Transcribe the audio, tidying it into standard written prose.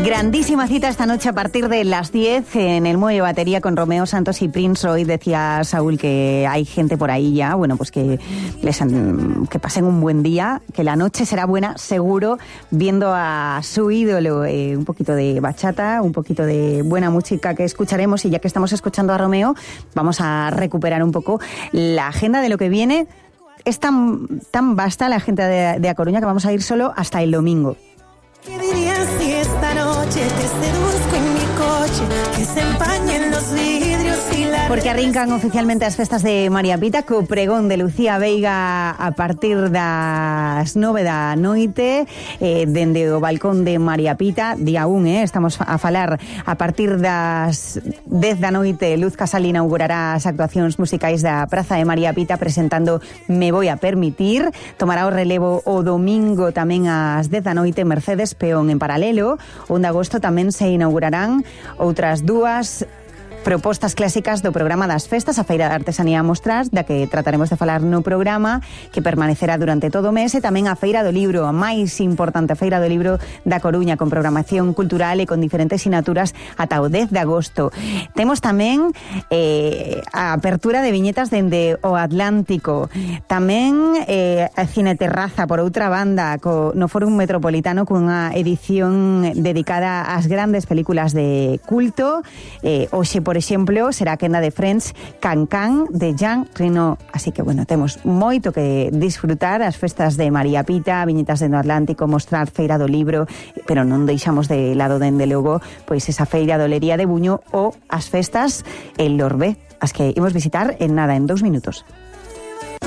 Grandísima cita esta noche a partir de las 10 en el Muelle Batería con Romeo Santos y Prince Roy. Decía Saúl que hay gente por ahí ya, bueno, pues que pasen un buen día, que la noche será buena, seguro, viendo a su ídolo. Un poquito de bachata, un poquito de buena música que escucharemos, y ya que estamos escuchando a Romeo, vamos a recuperar un poco la agenda de lo que viene. Es tan vasta la agenda de A Coruña que vamos a ir solo hasta el domingo. ¿Qué dirías si esta noche te seduzco en mi coche? Que se empañen los vidrios y la... Porque arrincan oficialmente as festas de María Pita co pregón de Lucía Veiga a partir das 9 da noite, dende o balcón de María Pita, día 1, estamos a falar a partir das 10 da noite. Luz Casal inaugurará as actuacións musicais da Praza de María Pita presentando Me Voy a Permitir. Tomará o relevo o domingo tamén ás 10 da noite Mercedes Peón en paralelo. O 1 de agosto tamén se inaugurarán outras dúas propostas clásicas do programa das festas, a Feira de Artesanía a Mostrar, da que trataremos de falar no programa, que permanecerá durante todo o mes, e tamén a Feira do Libro, a máis importante Feira do Libro da Coruña, con programación cultural e con diferentes sinaturas ata o 10 de agosto. Temos tamén a apertura de viñetas dende o Atlántico, tamén a Cine Terraza, por outra banda, no Fórum Metropolitano, cunha edición dedicada ás grandes películas de culto. Hoxe, por exemplo, será a quenda de Friends Can Can de Jean Reno. Así que, bueno, temos moito que disfrutar as festas de María Pita, viñetas do Atlántico, Mostrar, Feira do Libro, pero non deixamos de lado, dende logo, pois esa feira de Olería de Buño ou as festas en Lorbé, as que imos visitar en nada, en 2 minutos.